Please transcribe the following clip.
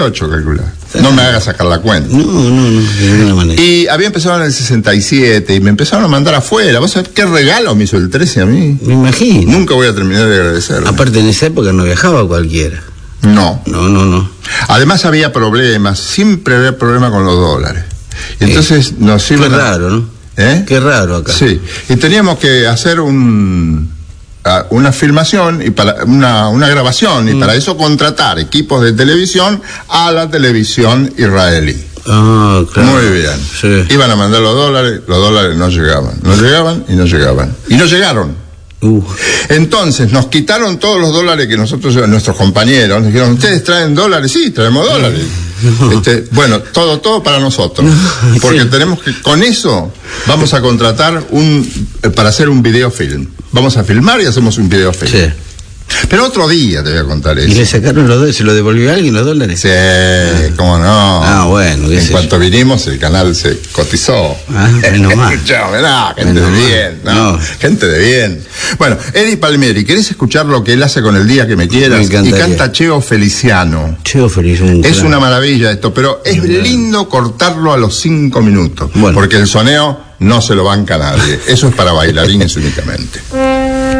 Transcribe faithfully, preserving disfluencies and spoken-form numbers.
ocho, calcula. No me hagas sacar la cuenta. No, no, no, de ninguna manera. Y había empezado en el sesenta y siete y me empezaron a mandar afuera. ¿Vos sabés qué regalo me hizo el trece a mí? Me imagino. Nunca voy a terminar de agradecerle. Aparte, en esa época no viajaba cualquiera. No. No, no, no. Además había problemas, siempre había problemas con los dólares. Y entonces eh, nos iban Qué a... raro, ¿no? ¿Eh? Qué raro acá. Sí, y teníamos que hacer un... una filmación y para una, una grabación y mm. para eso contratar equipos de televisión a la televisión israelí. Ah, claro. Muy bien. Sí. Iban a mandar los dólares, los dólares no llegaban, no llegaban y no llegaban. Y no llegaron. Uh. Entonces nos quitaron todos los dólares que nosotros, nuestros compañeros, nos dijeron, ¿ustedes traen dólares? Sí, traemos dólares. No. Este, bueno, todo, todo para nosotros. No. Porque sí. tenemos que, con eso, vamos a contratar un, para hacer un videofilm. Vamos a filmar y hacemos un videofilm. Sí. Pero otro día te voy a contar eso. ¿Y le sacaron los dólares? ¿Se lo devolvió a alguien los dólares? Sí, ah. cómo no. Ah, bueno. En cuanto yo? vinimos, el canal se cotizó. Ah, menos mal. no, gente menos de bien. No, no. Gente de bien. Bueno, Eddie Palmieri, ¿querés escuchar lo que él hace con El Día que me quieras? Me y canta Cheo Feliciano. Cheo Feliciano. Es claro. una maravilla esto, pero es claro. lindo cortarlo a los cinco minutos. Bueno. Porque el soneo no se lo banca nadie. Eso es para bailarines únicamente.